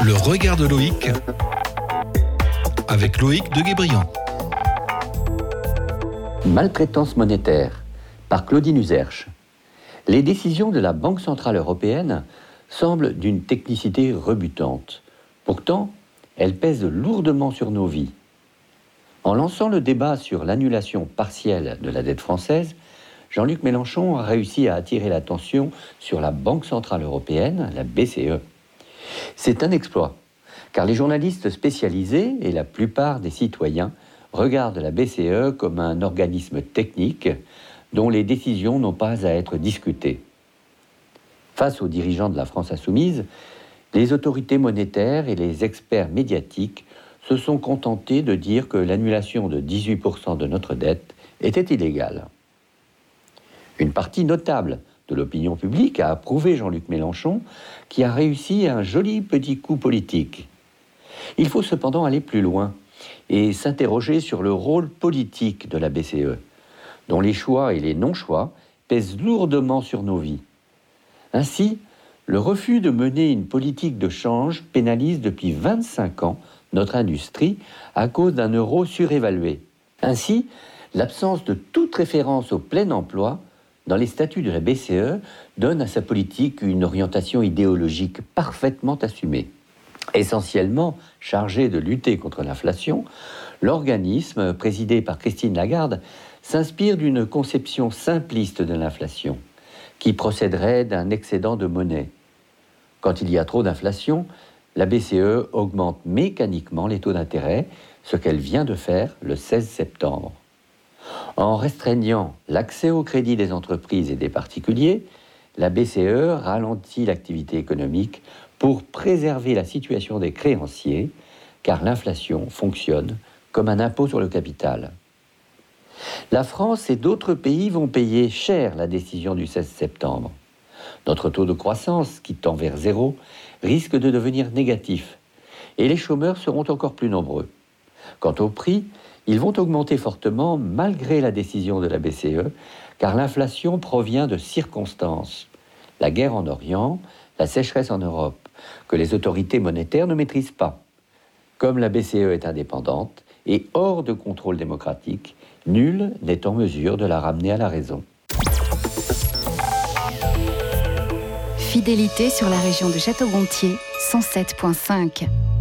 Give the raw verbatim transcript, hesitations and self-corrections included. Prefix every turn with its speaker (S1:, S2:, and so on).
S1: Le regard de Loïc avec Loïc de Guébriand.
S2: Maltraitance monétaire par Claudine Uzerche. Les décisions de la Banque centrale européenne semblent d'une technicité rebutante. Pourtant, elles pèsent lourdement sur nos vies. En lançant le débat sur l'annulation partielle de la dette française, Jean-Luc Mélenchon a réussi à attirer l'attention sur la Banque centrale européenne, la B C E. C'est un exploit, car les journalistes spécialisés et la plupart des citoyens regardent la B C E comme un organisme technique dont les décisions n'ont pas à être discutées. Face aux dirigeants de la France insoumise, les autorités monétaires et les experts médiatiques se sont contentés de dire que l'annulation de dix-huit pour cent de notre dette était illégale. Une partie notable de l'opinion publique a approuvé Jean-Luc Mélenchon, qui a réussi un joli petit coup politique. Il faut cependant aller plus loin et s'interroger sur le rôle politique de la B C E, dont les choix et les non-choix pèsent lourdement sur nos vies. Ainsi, le refus de mener une politique de change pénalise depuis vingt-cinq ans notre industrie à cause d'un euro surévalué. Ainsi, l'absence de toute référence au plein emploi dans les statuts de la B C E donne à sa politique une orientation idéologique parfaitement assumée. Essentiellement chargé de lutter contre l'inflation, l'organisme, présidé par Christine Lagarde, s'inspire d'une conception simpliste de l'inflation, qui procéderait d'un excédent de monnaie. Quand il y a trop d'inflation, la B C E augmente mécaniquement les taux d'intérêt, ce qu'elle vient de faire le seize septembre. En restreignant l'accès au crédit des entreprises et des particuliers, la B C E ralentit l'activité économique pour préserver la situation des créanciers, car l'inflation fonctionne comme un impôt sur le capital. La France et d'autres pays vont payer cher la décision du seize septembre. Notre taux de croissance, qui tend vers zéro, risque de devenir négatif, et les chômeurs seront encore plus nombreux. Quant au prix, ils vont augmenter fortement malgré la décision de la B C E, car l'inflation provient de circonstances. La guerre en Orient, la sécheresse en Europe, que les autorités monétaires ne maîtrisent pas. Comme la B C E est indépendante et hors de contrôle démocratique, nul n'est en mesure de la ramener à la raison.
S3: Fidélité sur la région de Château-Gontier, cent sept virgule cinq.